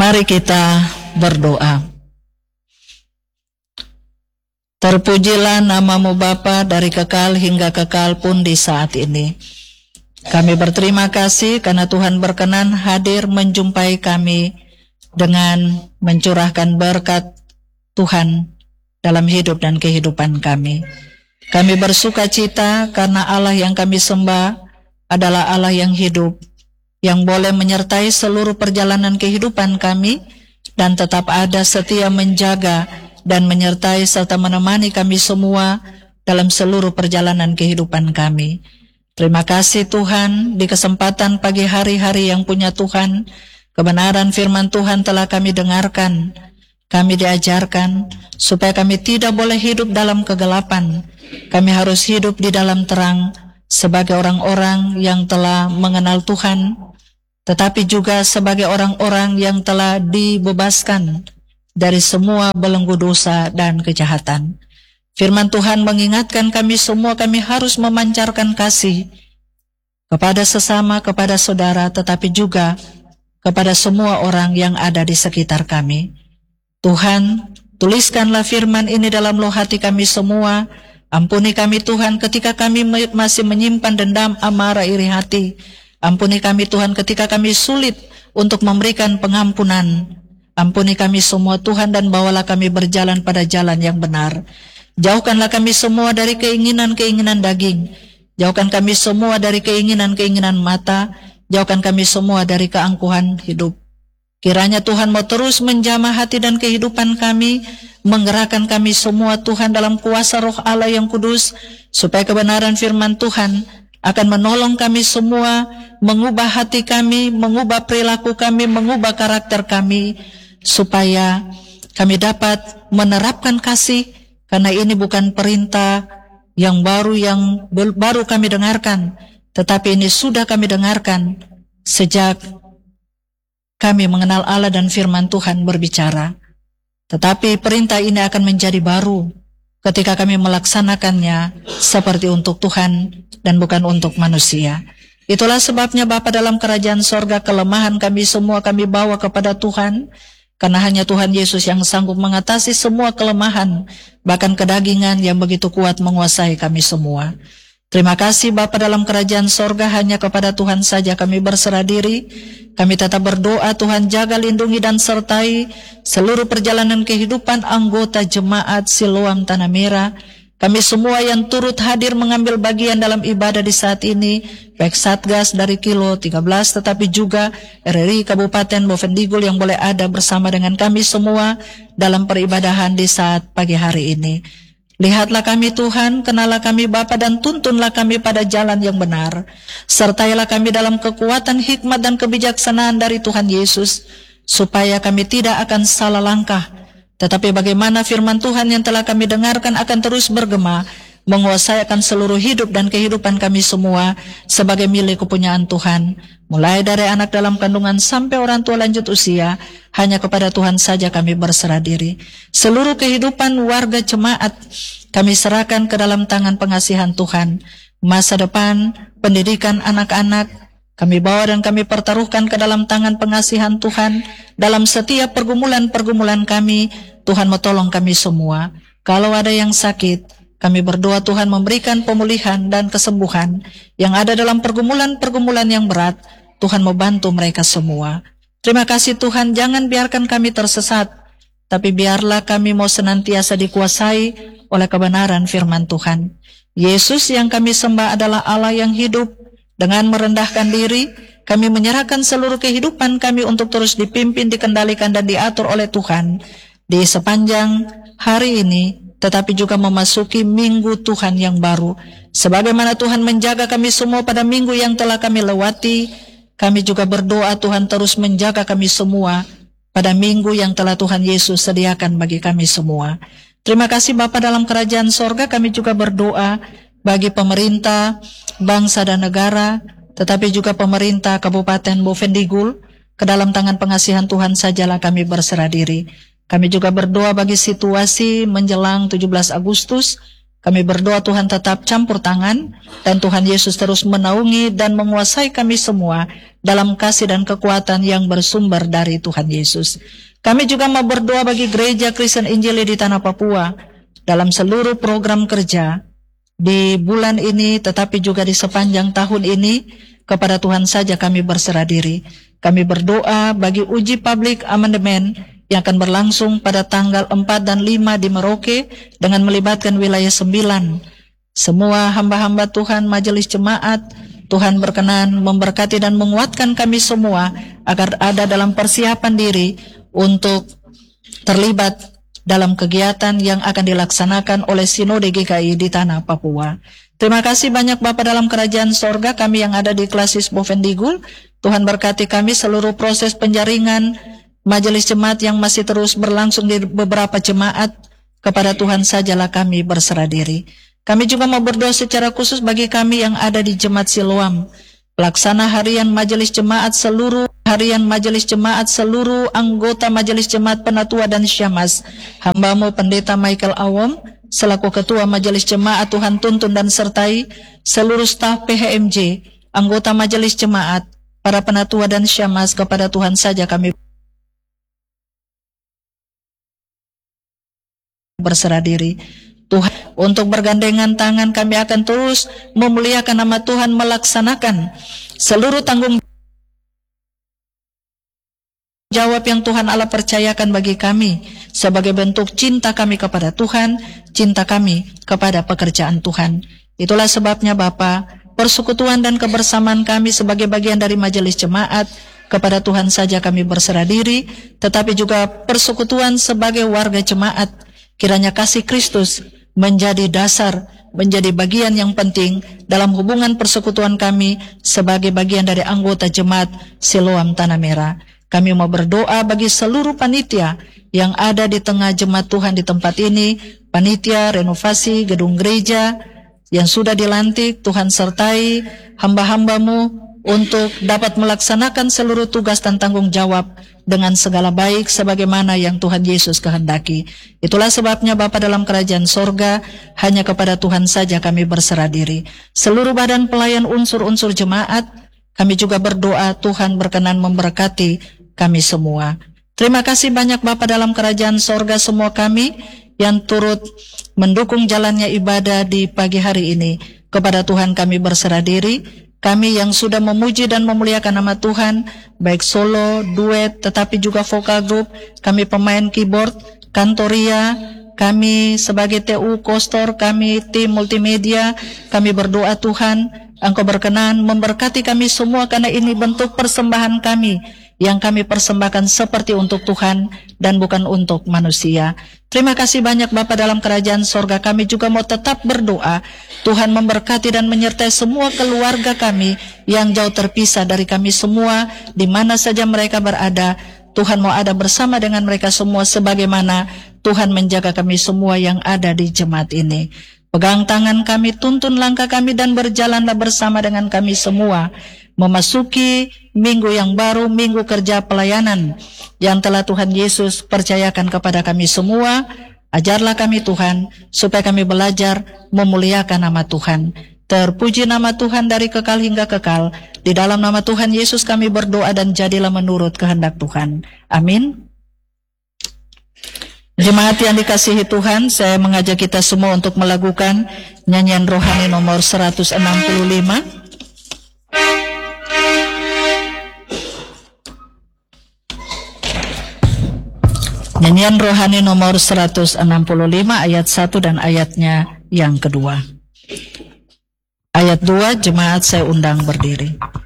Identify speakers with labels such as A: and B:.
A: Mari kita berdoa. Terpujilah nama-Mu Bapa dari kekal hingga kekal pun di saat ini. Kami berterima kasih karena Tuhan berkenan hadir menjumpai kami dengan mencurahkan berkat Tuhan dalam hidup dan kehidupan kami. Kami bersuka cita karena Allah yang kami sembah adalah Allah yang hidup, yang boleh menyertai seluruh perjalanan kehidupan kami dan tetap ada setia menjaga dan menyertai serta menemani kami semua dalam seluruh perjalanan kehidupan kami. Terima kasih Tuhan, di kesempatan pagi hari-hari yang punya Tuhan, kebenaran firman Tuhan telah kami dengarkan, kami diajarkan supaya kami tidak boleh hidup dalam kegelapan. Kami harus hidup di dalam terang sebagai orang-orang yang telah mengenal Tuhan, tetapi juga sebagai orang-orang yang telah dibebaskan dari semua belenggu dosa dan kejahatan. Firman Tuhan mengingatkan kami semua, kami harus memancarkan kasih kepada sesama, kepada saudara, tetapi juga kepada semua orang yang ada di sekitar kami. Tuhan, tuliskanlah firman ini dalam loh hati kami semua. Ampuni kami Tuhan ketika kami masih menyimpan dendam, amarah, iri hati. Ampuni kami Tuhan ketika kami sulit untuk memberikan pengampunan. Ampuni kami semua Tuhan dan bawalah kami berjalan pada jalan yang benar. Jauhkanlah kami semua dari keinginan-keinginan daging. Jauhkan kami semua dari keinginan-keinginan mata. Jauhkan kami semua dari keangkuhan hidup. Kiranya Tuhan mau terus menjamah hati dan kehidupan kami, menggerakkan kami semua Tuhan dalam kuasa Roh Allah yang kudus, supaya kebenaran firman Tuhan akan menolong kami semua, mengubah hati kami, mengubah perilaku kami, mengubah karakter kami, supaya kami dapat menerapkan kasih, karena ini bukan perintah yang baru kami dengarkan, tetapi ini sudah kami dengarkan sejak kami mengenal Allah dan firman Tuhan berbicara. Tetapi perintah ini akan menjadi baru ketika kami melaksanakannya seperti untuk Tuhan dan bukan untuk manusia. Itulah sebabnya Bapa dalam kerajaan sorga, kelemahan kami semua kami bawa kepada Tuhan, karena hanya Tuhan Yesus yang sanggup mengatasi semua kelemahan, bahkan kedagingan yang begitu kuat menguasai kami semua. Terima kasih Bapa dalam kerajaan sorga, hanya kepada Tuhan saja kami berserah diri. Kami tetap berdoa, Tuhan jaga, lindungi dan sertai seluruh perjalanan kehidupan anggota jemaat Siloam Tanah Merah. Kami semua yang turut hadir mengambil bagian dalam ibadah di saat ini, baik Satgas dari Kilo 13, tetapi juga RRI Kabupaten Bovendigul yang boleh ada bersama dengan kami semua dalam peribadahan di saat pagi hari ini. Lihatlah kami Tuhan, kenalah kami Bapa dan tuntunlah kami pada jalan yang benar. Sertailah kami dalam kekuatan, hikmat dan kebijaksanaan dari Tuhan Yesus, supaya kami tidak akan salah langkah. Tetapi bagaimana firman Tuhan yang telah kami dengarkan akan terus bergema, menguasai akan seluruh hidup dan kehidupan kami semua sebagai milik kepunyaan Tuhan. Mulai dari anak dalam kandungan sampai orang tua lanjut usia, hanya kepada Tuhan saja kami berserah diri. Seluruh kehidupan warga jemaat kami serahkan ke dalam tangan pengasihan Tuhan. Masa depan, pendidikan anak-anak kami bawa dan kami pertaruhkan ke dalam tangan pengasihan Tuhan. Dalam setiap pergumulan-pergumulan kami, Tuhan mau tolong kami semua. Kalau ada yang sakit, kami berdoa Tuhan memberikan pemulihan dan kesembuhan. Yang ada dalam pergumulan-pergumulan yang berat, Tuhan mau bantu mereka semua. Terima kasih Tuhan, jangan biarkan kami tersesat, tapi biarlah kami mau senantiasa dikuasai oleh kebenaran firman Tuhan. Yesus yang kami sembah adalah Allah yang hidup. Dengan merendahkan diri, kami menyerahkan seluruh kehidupan kami untuk terus dipimpin, dikendalikan dan diatur oleh Tuhan di sepanjang hari ini, tetapi juga memasuki minggu Tuhan yang baru. Sebagaimana Tuhan menjaga kami semua pada minggu yang telah kami lewati, kami juga berdoa Tuhan terus menjaga kami semua pada minggu yang telah Tuhan Yesus sediakan bagi kami semua. Terima kasih Bapa dalam kerajaan sorga, kami juga berdoa bagi pemerintah, bangsa dan negara, tetapi juga pemerintah Kabupaten Bovendigul, ke dalam tangan pengasihan Tuhan sajalah kami berserah diri. Kami juga berdoa bagi situasi menjelang 17 Agustus, Kami berdoa Tuhan tetap campur tangan, dan Tuhan Yesus terus menaungi dan menguasai kami semua dalam kasih dan kekuatan yang bersumber dari Tuhan Yesus. Kami juga mau berdoa bagi Gereja Kristen Injili di Tanah Papua dalam seluruh program kerja di bulan ini, tetapi juga di sepanjang tahun ini. Kepada Tuhan saja kami berserah diri. Kami berdoa bagi uji publik amandemen yang akan berlangsung pada tanggal 4 dan 5 di Merauke dengan melibatkan wilayah 9. Semua hamba-hamba Tuhan, majelis jemaat, Tuhan berkenan memberkati dan menguatkan kami semua agar ada dalam persiapan diri untuk terlibat dalam kegiatan yang akan dilaksanakan oleh Sinode GKI di Tanah Papua. Terima kasih banyak Bapak dalam kerajaan sorga, kami yang ada di Klasis Bovendigul. Tuhan berkati kami seluruh proses penjaringan majelis jemaat yang masih terus berlangsung di beberapa jemaat. Kepada Tuhan sajalah kami berserah diri. Kami juga mau berdoa secara khusus bagi kami yang ada di Jemaat Siloam, pelaksana harian majelis jemaat, seluruh anggota majelis jemaat Penatua dan Syamas, hamba-Mu Pendeta Michael Awom selaku ketua majelis jemaat. Tuhan tuntun dan sertai seluruh staf PHMJ, anggota majelis jemaat, para penatua dan Syamas. Kepada Tuhan saja kami berserah diri. Tuhan, untuk bergandengan tangan kami akan terus memuliakan nama Tuhan, melaksanakan seluruh tanggung jawab yang Tuhan Allah percayakan bagi kami sebagai bentuk cinta kami kepada Tuhan, cinta kami kepada pekerjaan Tuhan. Itulah sebabnya Bapa, persekutuan dan kebersamaan kami sebagai bagian dari majelis jemaat, kepada Tuhan saja kami berserah diri, tetapi juga persekutuan sebagai warga jemaat. Kiranya kasih Kristus menjadi dasar, menjadi bagian yang penting dalam hubungan persekutuan kami sebagai bagian dari anggota jemaat Siloam Tanah Merah. Kami mau berdoa bagi seluruh panitia yang ada di tengah jemaat Tuhan di tempat ini, panitia renovasi gedung gereja yang sudah dilantik. Tuhan sertai hamba-hamba-Mu untuk dapat melaksanakan seluruh tugas dan tanggung jawab dengan segala baik sebagaimana yang Tuhan Yesus kehendaki. Itulah sebabnya Bapa dalam kerajaan sorga, hanya kepada Tuhan saja kami berserah diri. Seluruh badan pelayan unsur-unsur jemaat, kami juga berdoa Tuhan berkenan memberkati kami semua. Terima kasih banyak Bapa dalam kerajaan sorga, semua kami yang turut mendukung jalannya ibadah di pagi hari ini. Kepada Tuhan kami berserah diri. Kami yang sudah memuji dan memuliakan nama Tuhan, baik solo, duet, tetapi juga vokal group, kami pemain keyboard, kantoria, kami sebagai TU Kostor, kami tim multimedia, kami berdoa Tuhan, Engkau berkenan memberkati kami semua karena ini bentuk persembahan kami yang kami persembahkan seperti untuk Tuhan dan bukan untuk manusia. Terima kasih banyak Bapa dalam kerajaan sorga. Kami juga mau tetap berdoa Tuhan memberkati dan menyertai semua keluarga kami yang jauh terpisah dari kami semua, di mana saja mereka berada. Tuhan mau ada bersama dengan mereka semua sebagaimana Tuhan menjaga kami semua yang ada di jemaat ini. Pegang tangan kami, tuntun langkah kami, dan berjalanlah bersama dengan kami semua memasuki minggu yang baru, minggu kerja pelayanan yang telah Tuhan Yesus percayakan kepada kami semua. Ajarlah kami Tuhan, supaya kami belajar memuliakan nama Tuhan. Terpuji nama Tuhan dari kekal hingga kekal. Di dalam nama Tuhan Yesus kami berdoa, dan jadilah menurut kehendak Tuhan. Amin. Jemaat yang dikasihi Tuhan, saya mengajak kita semua untuk melakukan nyanyian rohani nomor 165. Nyanyian rohani nomor 165 ayat 1 dan ayatnya yang kedua. Ayat 2, jemaat saya undang berdiri.